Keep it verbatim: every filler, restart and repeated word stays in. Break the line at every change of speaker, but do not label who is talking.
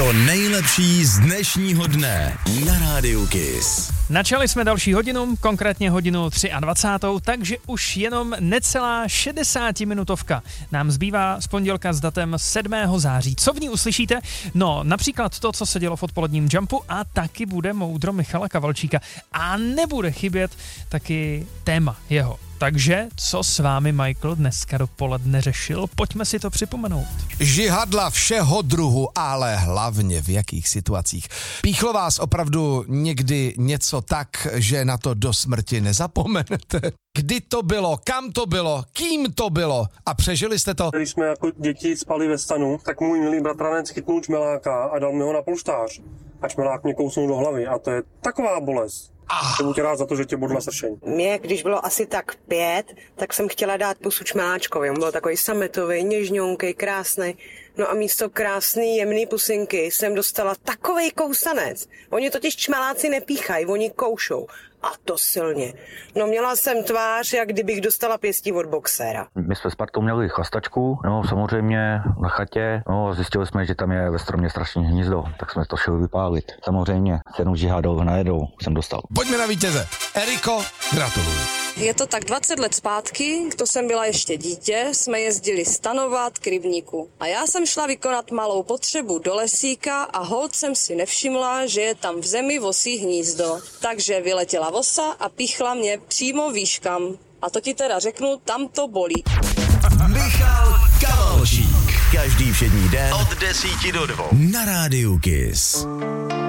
To nejlepší z dnešního dne na Rádiu Kiss.
Načali jsme další hodinu, konkrétně hodinu dvacátou třetí, takže už jenom necelá šedesátiminutovka nám zbývá z pondělka s datem sedmého září. Co v ní uslyšíte? No, například to, co se dělo v odpoledním Jumpu a taky bude moudro Michala Kavalčíka. A nebude chybět taky téma jeho. Takže, co s vámi Michael dneska dopoledne řešil? Pojďme si to připomenout.
Žihadla všeho druhu, ale hlavně v jakých situacích. Píchlo vás opravdu někdy něco tak, že na to do smrti nezapomenete? Kdy to bylo, kam to bylo, kým to bylo a přežili jste to?
Když jsme jako děti spali ve stanu, tak můj milý bratranec chytnul čmeláka a dal mi ho na polštář. A čmelák mě kousnul do hlavy a to je taková bolest. Ah. Jsem tě rád za to, že tě bodla sršeň.
Mě, když bylo asi tak pět, tak jsem chtěla dát pusu čmeláčkovi. On byl takový sametový, něžňonkej, krásný. No a místo krásný, jemný pusinky jsem dostala takovej kousanec. Oni totiž čmeláci nepíchají, oni koušou. A to silně. No měla jsem tvář, jak kdybych dostala pěstí od boxéra.
My jsme s partou měli chlastačku, no samozřejmě na chatě, no zjistili jsme, že tam je ve stromě strašný hnízdo, tak jsme to šli vypálit. Samozřejmě se jenom žihadou najedou jsem dostal.
Pojďme na vítěze. Eriko, gratuluju.
Je to tak dvacet let zpátky, to jsem byla ještě dítě, jsme jezdili stanovat k rybníku. A já jsem šla vykonat malou potřebu do lesíka a holt jsem si nevšimla, že je tam v zemi vosí hnízdo. Takže vyletěla vosa a píchla mě přímo výškam. A to ti teda řeknu, tam to bolí.
Michal Kavalčík. Každý všední den od desíti do dvou na Rádiu Kiss.